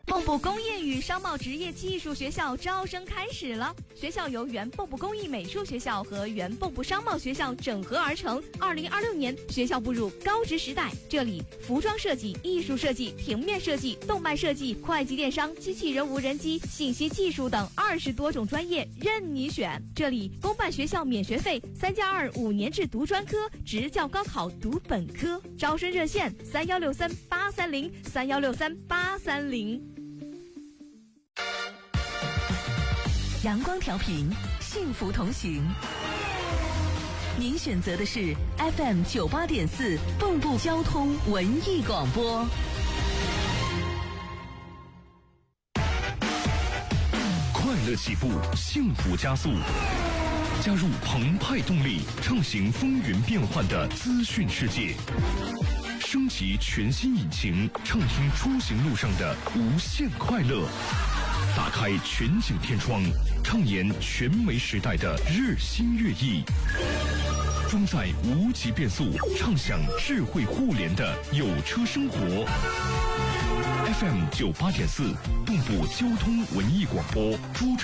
蚌埠工业与商贸职业技术学校招生开始了。学校由原蚌埠工艺美术学校和原蚌埠商贸学校整合而成。2026年，学校步入高职时代，这里服装设计、艺术设计、平面设计、动漫设计、会计电商、机器人无人机、信息技术等20多种专业任你选。这里公办学校免学费，3+2 5年制读专科，职教高考读本科。招生热线3163-830，3163-830。 阳光调频，幸福同行。您选择的是 FM 98.4蚌埠交通文艺广播。 快乐起步，幸福加速。加入澎湃动力，畅行风云变幻的资讯世界。升级全新引擎，畅听出行路上的无限快乐。打开全景天窗，畅言全媒时代的日新月异。装载无极变速，畅享智慧互联的有车生活。FM 98.4蚌埠交通文艺广播，诸